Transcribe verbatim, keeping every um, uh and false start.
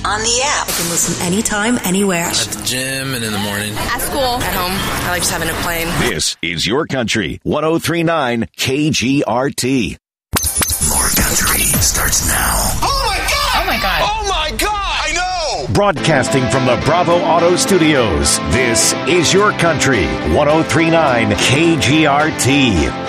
on the app. I can listen anytime, anywhere. At the gym and in the morning. At school. At home. I like just having a plane. This is Your Country, one oh three point nine K G R T. More Country starts now. Oh my God! Oh my God. Oh my God! I know! Broadcasting from the Bravo Auto Studios, this is Your Country, one oh three point nine K G R T.